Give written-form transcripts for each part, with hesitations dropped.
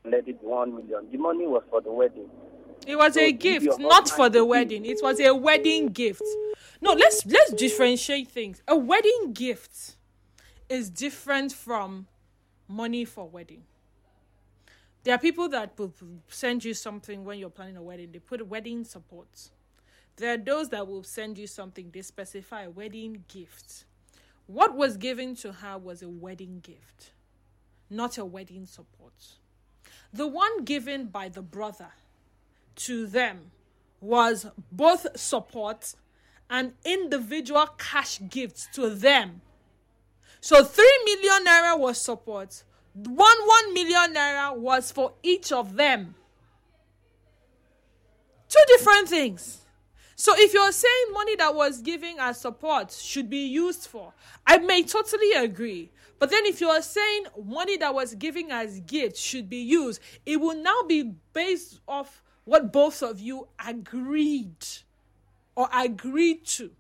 let it be 1 million. The money was for the wedding. It was a gift, not for the wedding. It was a wedding gift. No, let's differentiate things. A wedding gift is different from money for wedding. There are people that will send you something when you're planning a wedding. They put wedding support. There are those that will send you something. They specify a wedding gift. What was given to her was a wedding gift, not a wedding support. The one given by the brother to them was both support and individual cash gifts to them. So 3 million naira was support. 1 million naira was for each of them. Two different things. So if you're saying money that was given as support should be used for, I may totally agree. But then if you're saying money that was given as gifts should be used, it will now be based off what both of you agreed to.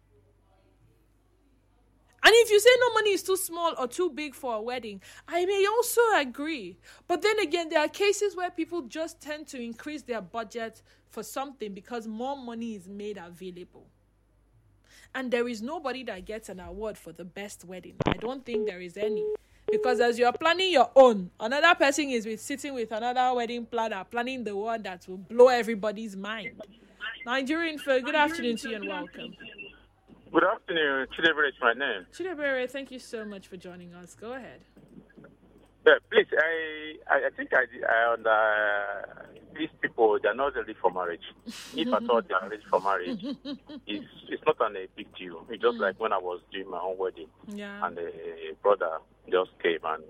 And if you say no, money is too small or too big for a wedding, I may also agree. But then again, there are cases where people just tend to increase their budget for something because more money is made available. And there is nobody that gets an award for the best wedding. I don't think there is any. Because as you are planning your own, another person is sitting with another wedding planner, planning the one that will blow everybody's mind. Nigerian Info, good afternoon to you and welcome. Good afternoon. Chidebere is my name. Chidebere, thank you so much for joining us. Go ahead. Please, I think these people, they're not ready for marriage. If I thought they are ready for marriage, it's not a big deal. It's just like when I was doing my own wedding, and a brother just came and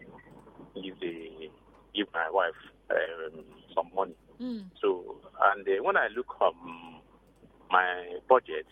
give my wife some money. So, and when I look my budget,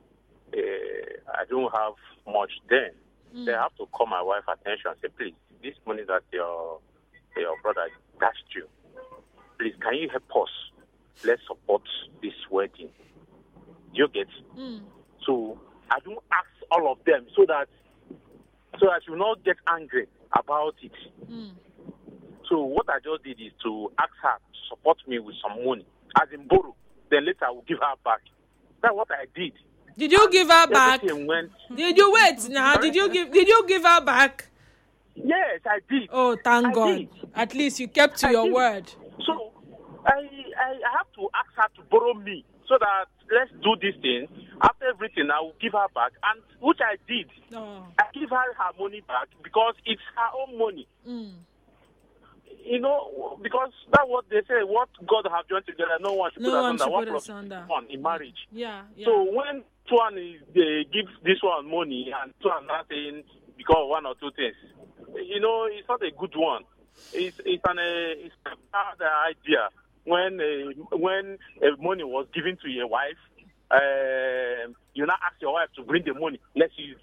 I don't have much then. They have to call my wife attention and say, please, this money that your brother dashed you, please, can you help us? Let's support this wedding. You get? So I don't ask all of them so that you not get angry about it. So what I just did is to ask her to support me with some money, as in borrow. Then later I will give her back. That's what I did. Did you give her back? Did you wait now? Did you give her back? Yes, I did. Oh, thank God. Did. At least you kept to your word. So I have to ask her to borrow me so that let's do this thing. After everything, I will give her back, and which I did. I give her money back because it's her own money. You know, because that's what they say. What God have joined together, no one should put asunder. One in marriage. Yeah. So when one gives this one money and two are not saying because of one or two things, you know, it's not a good one. It's the idea when money was given to your wife, you now ask your wife to bring the money. Let's use.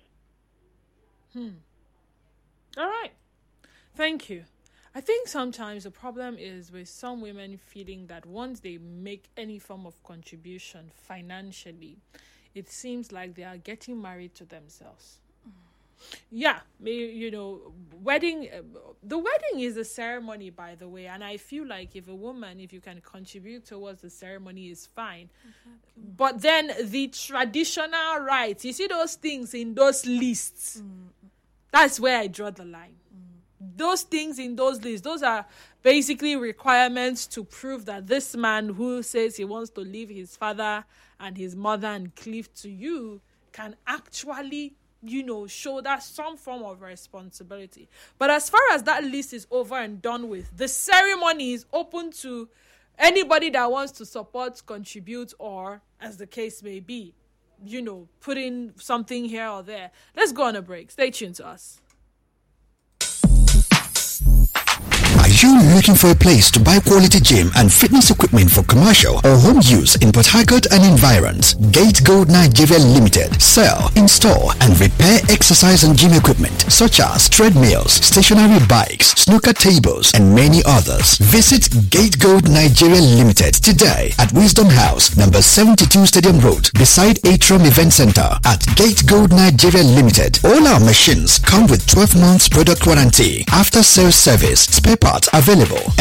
All right. Thank you. I think sometimes the problem is with some women feeling that once they make any form of contribution financially, it seems like they are getting married to themselves. Yeah, you know, the wedding is a ceremony, by the way, and I feel like if you can contribute towards the ceremony is fine. But then the traditional rites, you see those things in those lists, that's where I draw the line. Those things in those lists, those are basically requirements to prove that this man who says he wants to leave his father and his mother and cleave to you can actually, you know, show that some form of responsibility. But as far as that list is over and done with, the ceremony is open to anybody that wants to support, contribute, or, as the case may be, you know, put in something here or there. Let's go on a break. Stay tuned to us. Are you looking for a place to buy quality gym and fitness equipment for commercial or home use in Port Harcourt and environs? Gate Gold Nigeria Limited sell, install and repair exercise and gym equipment such as treadmills, stationary bikes, snooker tables and many others. Visit Gate Gold Nigeria Limited today at Wisdom House, number 72 Stadium Road, beside Atrium Event Center. At Gate Gold Nigeria Limited, all our machines come with 12 months product warranty, after sales service, spare parts available.